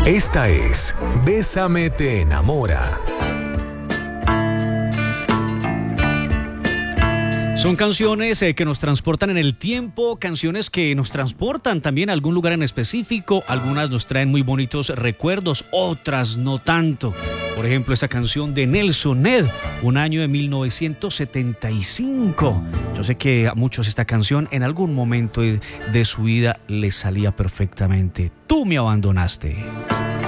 Esta es Bésame te enamora. Son canciones que nos transportan en el tiempo, canciones que nos transportan también a algún lugar en específico. Algunas nos traen muy bonitos recuerdos, otras no tanto. Por ejemplo, esta canción de Nelson Ned, un año de 1975. Yo sé que a muchos esta canción en algún momento de su vida les salía perfectamente. Tú me abandonaste.